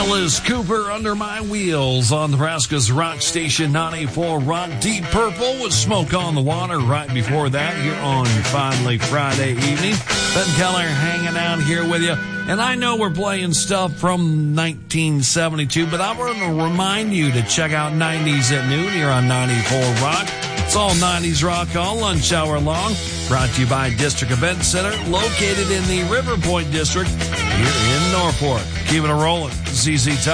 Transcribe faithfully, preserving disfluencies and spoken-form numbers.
Alice Cooper, Under My Wheels, on Nebraska's Rock Station ninety-four Rock. Deep Purple with Smoke on the Water right before that here on your finally Friday evening. Ben Keller hanging out here with you. And I know we're playing stuff from nineteen seventy-two, but I want to remind you to check out nineties at noon here on ninety-four Rock. It's all nineties rock all lunch hour long. Brought to you by District Event Center, located in the River Point District here in Norfolk. Keeping it rolling. Z Z Top.